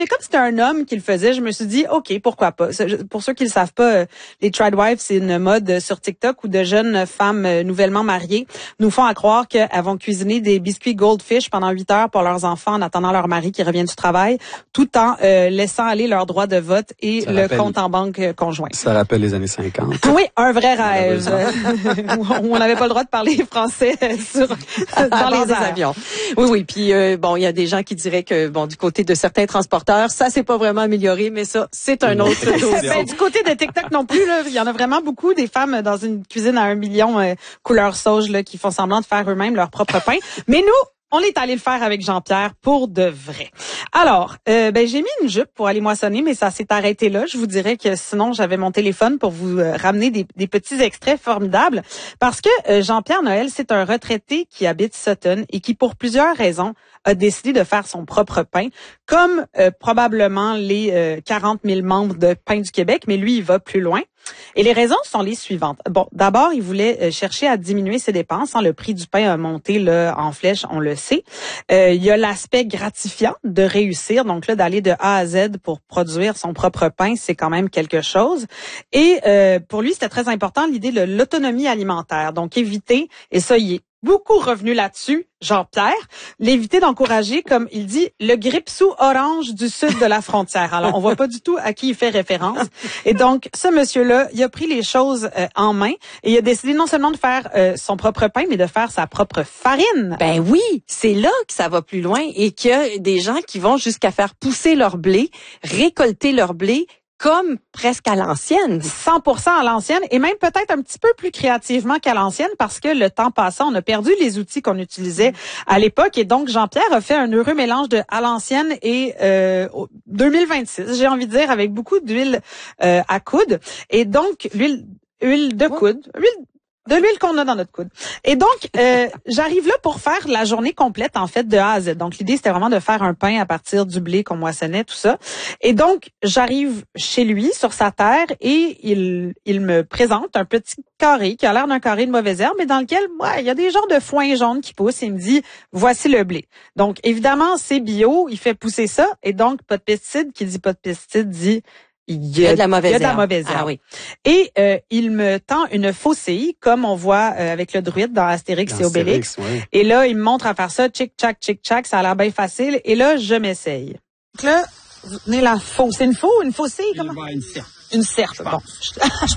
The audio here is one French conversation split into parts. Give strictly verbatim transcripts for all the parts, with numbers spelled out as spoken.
Et comme c'était un homme qui le faisait, je me suis dit, OK, pourquoi pas. Pour ceux qui le savent pas, les tradwives, c'est une mode sur TikTok où de jeunes femmes nouvellement mariées nous font à croire qu'elles vont cuisiner des biscuits Goldfish pendant huit heures pour leurs enfants en attendant leur mari qui revient du travail, tout en euh, laissant aller leur droit de vote et ça le rappelle, compte en banque conjoint. Ça rappelle les années cinquante. Oui, un vrai rêve. Où on n'avait pas le droit de parler français sur dans les avions. Oui, oui. Puis euh, bon, il y a des gens qui diraient que bon, du côté de certains transporteurs, ça c'est pas vraiment amélioré, mais ça c'est un autre dossier. Ben, du côté de TikTok non plus, là, il y en a vraiment beaucoup des femmes dans une cuisine à un million euh, couleur sauge là, qui font semblant de faire eux-mêmes leur propre pain. Mais nous, on est allé le faire avec Jean-Pierre pour de vrai. Alors, euh, ben j'ai mis une jupe pour aller moissonner, mais ça s'est arrêté là. Je vous dirais que sinon, j'avais mon téléphone pour vous euh, ramener des, des petits extraits formidables. Parce que euh, Jean-Pierre Noël, c'est un retraité qui habite Sutton et qui, pour plusieurs raisons, a décidé de faire son propre pain, comme euh, probablement les euh, quarante mille membres de Pain du Québec, mais lui, il va plus loin. Et les raisons sont les suivantes. Bon, d'abord, il voulait chercher à diminuer ses dépenses. Hein. Le prix du pain a monté là, en flèche, on le sait. Euh, il y a l'aspect gratifiant de réussir, donc là d'aller de A à Z pour produire son propre pain, c'est quand même quelque chose. Et euh, pour lui, c'était très important l'idée de l'autonomie alimentaire, donc éviter, et ça, il est beaucoup revenu là-dessus, Jean-Pierre, l'éviter d'encourager, comme il dit, le gripsou orange du sud de la frontière. Alors, on voit pas du tout à qui il fait référence. Et donc, ce monsieur-là, il a pris les choses euh, en main et il a décidé non seulement de faire euh, son propre pain, mais de faire sa propre farine. Ben oui, c'est là que ça va plus loin et qu'il y a des gens qui vont jusqu'à faire pousser leur blé, récolter leur blé, comme presque à l'ancienne. cent pour cent à l'ancienne et même peut-être un petit peu plus créativement qu'à l'ancienne parce que le temps passant, on a perdu les outils qu'on utilisait à l'époque et donc Jean-Pierre a fait un heureux mélange de à l'ancienne et euh, deux mille vingt-six, j'ai envie de dire, avec beaucoup d'huile euh, à coude et donc l'huile huile de coude, huile de l'huile qu'on a dans notre coude. Et donc, euh, j'arrive là pour faire la journée complète, en fait, de A à Z. Donc, l'idée, c'était vraiment de faire un pain à partir du blé qu'on moissonnait, tout ça. Et donc, j'arrive chez lui, sur sa terre, et il il me présente un petit carré qui a l'air d'un carré de mauvaise herbe, mais dans lequel, ouais, il y a des genres de foin jaune qui poussent. Et il me dit, voici le blé. Donc, évidemment, c'est bio, il fait pousser ça. Et donc, pas de pesticides. Qui dit pas de pesticides dit... Il y a de la mauvaise herbe. Il y a de la herbe. mauvaise herbe. Ah oui. Et euh, il me tend une faucille, comme on voit euh, avec le druide dans Astérix et Obélix. Oui. Et là, il me montre à faire ça, tchic-tchac, tchic-tchac, ça a l'air bien facile. Et là, je m'essaye. Donc là, vous tenez la faucille. C'est une faux, une faucille? Comment? Une serpe. Une serpe, Je bon. pense. Je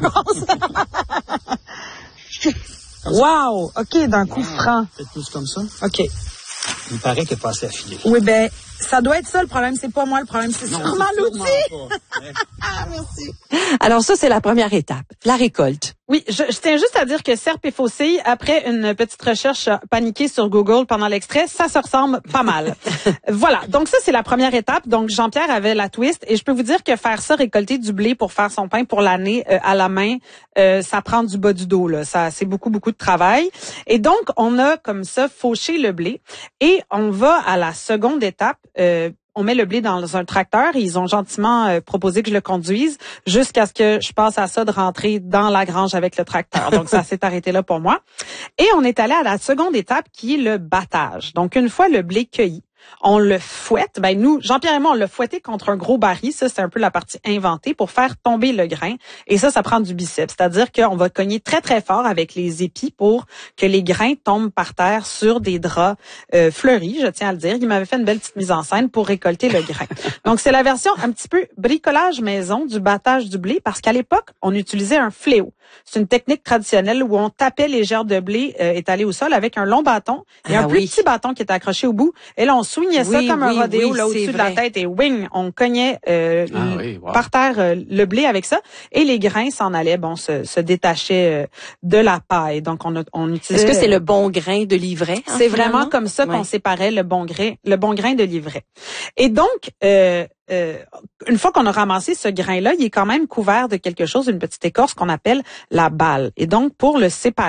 pense. Wow! OK, d'un coup Ah, franc. peut-être plus comme ça. OK. Il paraît qu'il est pas assez affilé. Oui, ben, ça doit être ça le problème. C'est pas moi le problème, c'est sûrement l'outil. Ah, merci. Alors ça, c'est la première étape, la récolte. Oui, je, je tiens juste à dire que serpe et faucille, après une petite recherche paniquée sur Google pendant l'extrait, ça se ressemble pas mal. Voilà, donc ça, c'est la première étape. Donc, Jean-Pierre avait la twist. Et je peux vous dire que faire ça, récolter du blé pour faire son pain pour l'année euh, à la main, euh, ça prend du bas du dos. Là. Ça, c'est beaucoup, beaucoup de travail. Et donc, on a comme ça fauché le blé. Et on va à la seconde étape. Euh, On met le blé dans un tracteur et ils ont gentiment euh, proposé que je le conduise jusqu'à ce que je passe à ça de rentrer dans la grange avec le tracteur. Donc, ça s'est arrêté là pour moi. Et on est allé à la seconde étape qui est le battage. Donc, une fois le blé cueilli, on le fouette. Ben nous, Jean-Pierre et moi, on l'a fouetté contre un gros baril. Ça, c'est un peu la partie inventée pour faire tomber le grain. Et ça, ça prend du biceps. C'est-à-dire qu'on va cogner très, très fort avec les épis pour que les grains tombent par terre sur des draps euh, fleuris, je tiens à le dire. Il m'avait fait une belle petite mise en scène pour récolter le grain. Donc, c'est la version un petit peu bricolage maison du battage du blé parce qu'à l'époque, on utilisait un fléau. C'est une technique traditionnelle où on tapait les gerbes de blé euh, étalées au sol avec un long bâton et ah, un plus oui. petit bâton qui était accroché au bout. Et là, on swingait ça oui, comme oui, un rodéo oui, là au-dessus de la tête et wing, on cognait euh, Ah, oui, wow. par terre euh, le blé avec ça et les grains s'en allaient, bon, se, se détachaient euh, de la paille. Donc, on, a, on utilisait... Est-ce que c'est le bon grain de livret? C'est vraiment comme ça qu'on ouais. séparait le bon grain, le bon grain de livret. Et donc, euh, euh, une fois qu'on a ramassé ce grain-là, il est quand même couvert de quelque chose, une petite écorce qu'on appelle la balle. Et donc, pour le séparer,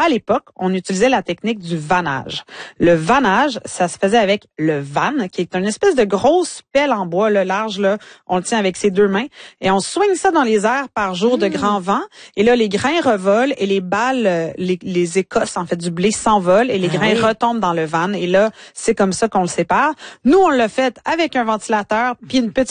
À l'époque, on utilisait la technique du vannage. Le vannage, ça se faisait avec le vanne, qui est une espèce de grosse pelle en bois, là, large, là. On le tient avec ses deux mains et on swing ça dans les airs par jour mmh. de grand vent. Et là, les grains revolent et les balles, les, les écosses, en fait, du blé s'envolent et les ah grains oui. retombent dans le vanne. Et là, c'est comme ça qu'on le sépare. Nous, on l'a fait avec un ventilateur puis une petite